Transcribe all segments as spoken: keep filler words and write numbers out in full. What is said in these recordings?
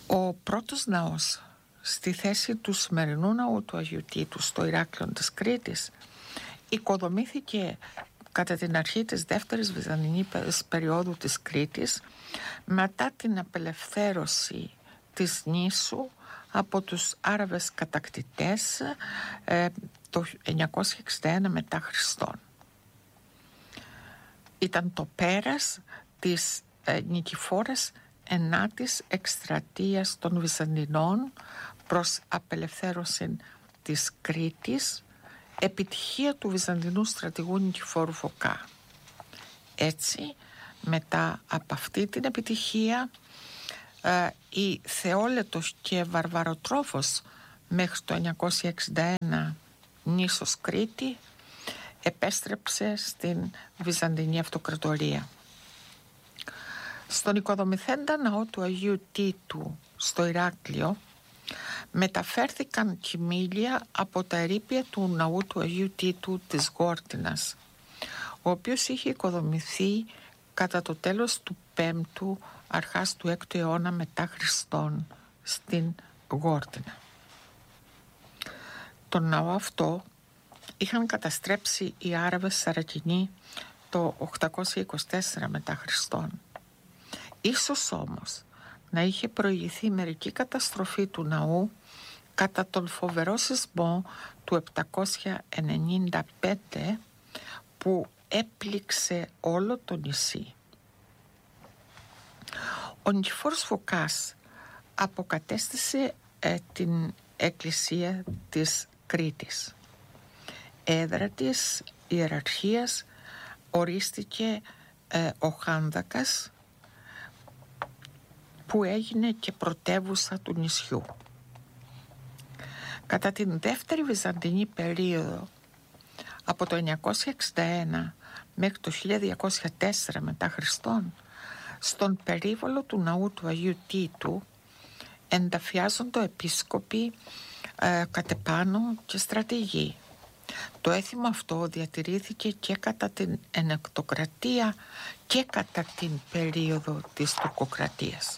Ο πρώτος ναός στη θέση του σημερινού ναού του Αγίου Τίτου στο Ηράκλειο της Κρήτης οικοδομήθηκε κατά την αρχή της δεύτερης βυζαντινής περίοδου της Κρήτης μετά την απελευθέρωση της νήσου από τους Άραβες κατακτητές ε, το εννιακόσια εξήντα ένα μετά Χριστόν. Ήταν το πέρας της ε, νικηφόρας ενάτης εκστρατείας των Βυζαντινών προς απελευθέρωση της Κρήτης, επιτυχία του Βυζαντινού στρατηγού Νικηφόρου Φωκά. Έτσι, μετά από αυτή την επιτυχία, ε, η Θεόλετος και Βαρβαροτρόφος μέχρι το εννιακόσια εξήντα ένα νήσος Κρήτη επέστρεψε στην Βυζαντινή Αυτοκρατορία. Στον οικοδομηθέντα ναό του Αγίου Τίτου στο Ηράκλειο μεταφέρθηκαν κοιμήλια από τα ερείπια του ναού του Αγίου Τίτου της Γόρτινας, ο οποίος είχε οικοδομηθεί κατά το τέλος του πέμπτου αρχάς του έκτου αιώνα μετά Χριστόν στην Γόρτινα. Τον ναό αυτό είχαν καταστρέψει οι Άραβες Σαρακινοί το οκτακόσια είκοσι τέσσερα μετά Χριστόν. Ίσως όμως να είχε προηγηθεί μερική καταστροφή του ναού κατά τον φοβερό σεισμό του επτακόσια ενενήντα πέντε που έπληξε όλο το νησί. Ο Νικηφόρος Φωκάς αποκατέστησε ε, την εκκλησία της Κρήτης. Έδρα της ιεραρχίας ορίστηκε ε, ο Χάνδακας, που έγινε και πρωτεύουσα του νησιού. Κατά την δεύτερη Βυζαντινή περίοδο, από το εννιακόσια εξήντα ένα μέχρι το χίλια διακόσια τέσσερα μετά Χριστόν, στον περίβολο του ναού του Αγίου Τίτου ενταφιάζονται επίσκοποι ε, κατεπάνω και στρατηγοί. Το έθιμο αυτό διατηρήθηκε και κατά την Ενεκτοκρατία και κατά την περίοδο της Τουρκοκρατίας.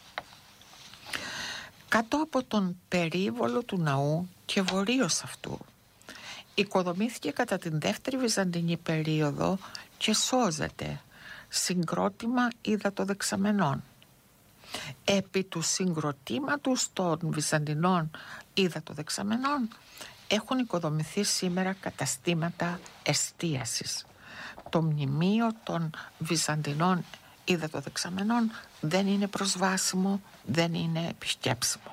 Κάτω από τον περίβολο του ναού και βορείως αυτού οικοδομήθηκε κατά την δεύτερη Βυζαντινή περίοδο και σώζεται συγκρότημα υδατοδεξαμενών. Επί του συγκροτήματος των Βυζαντινών υδατοδεξαμενών έχουν οικοδομηθεί σήμερα καταστήματα εστίασης. Το μνημείο των Βυζαντινών υδατοδεξαμενών δεν είναι προσβάσιμο, δεν είναι επισκέψιμο.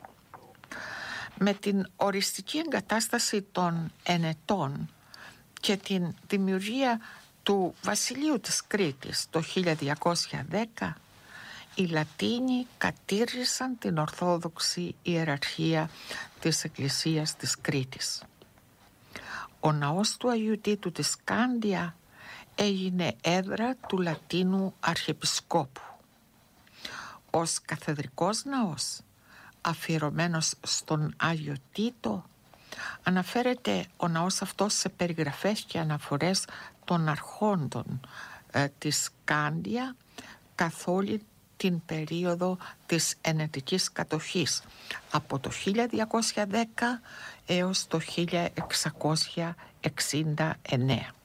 Με την οριστική εγκατάσταση των Ενετών και την δημιουργία του Βασιλείου της Κρήτης το χίλια διακόσια δέκα, οι Λατίνοι κατήργησαν την ορθόδοξη ιεραρχία της Εκκλησίας της Κρήτης. Ο ναός του Αγίου Τίτου της Σκάντια έγινε έδρα του Λατίνου Αρχιεπισκόπου. Ως καθεδρικός ναός, αφιερωμένος στον Άγιο Τίτο, αναφέρεται ο ναός αυτός σε περιγραφές και αναφορές των αρχόντων ε, της Σκάντια καθ' όλη την περίοδο της ενετικής κατοχής από το χίλια διακόσια δέκα έως το χίλια εξακόσια εξήντα εννέα.